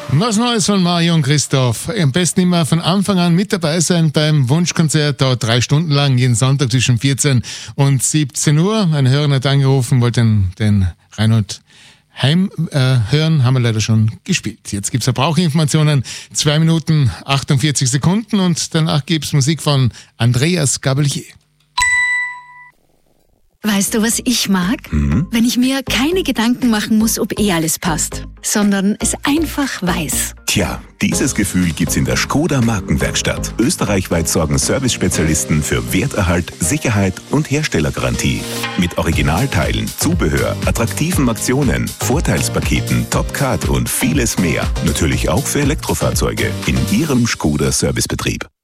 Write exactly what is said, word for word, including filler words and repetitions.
Was Neues von Mario und Christoph. Am besten immer von Anfang an mit dabei sein beim Wunschkonzert, da drei Stunden lang, jeden Sonntag zwischen vierzehn und siebzehn Uhr. Ein Hörer hat angerufen, wollte den, den Reinhold Heim äh, hören, haben wir leider schon gespielt. Jetzt gibt's Verbraucherinformationen, zwei Minuten achtundvierzig Sekunden und danach gibt's Musik von Andreas Gabalier. Weißt du, was ich mag? Mhm. Wenn ich mir keine Gedanken machen muss, ob eh alles passt, sondern es einfach weiß. Tja, dieses Gefühl gibt's in der Skoda Markenwerkstatt. Österreichweit sorgen Service-Spezialisten für Werterhalt, Sicherheit und Herstellergarantie. Mit Originalteilen, Zubehör, attraktiven Aktionen, Vorteilspaketen, Top-Card und vieles mehr. Natürlich auch für Elektrofahrzeuge in Ihrem Skoda Servicebetrieb.